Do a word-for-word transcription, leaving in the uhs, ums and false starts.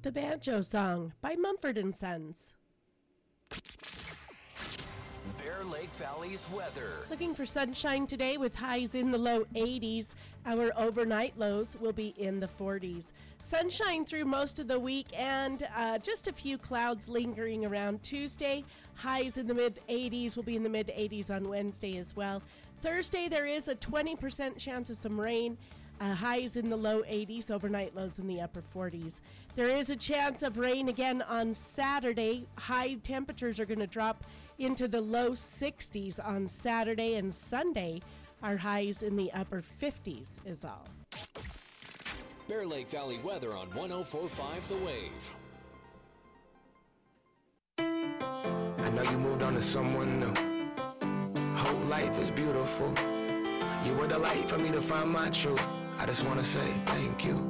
The Banjo Song by Mumford and Sons. Bear Lake Valley's weather. Looking for sunshine today with highs in the low eighties. Our overnight lows will be in the forties. Sunshine through most of the week and uh, just a few clouds lingering around Tuesday. Highs in the mid eighties, will be in the mid eighties on Wednesday as well. Thursday there is a twenty percent chance of some rain. Uh, highs in the low eighties, overnight lows in the upper forties. There is a chance of rain again on Saturday. High temperatures are going to drop into the low sixties on Saturday, and Sunday our highs in the upper fifties is all. Bear Lake Valley weather on one oh four point five The Wave. I know you moved on to someone new. Whole life is beautiful. You were the light for me to find my truth. I just wanna say thank you.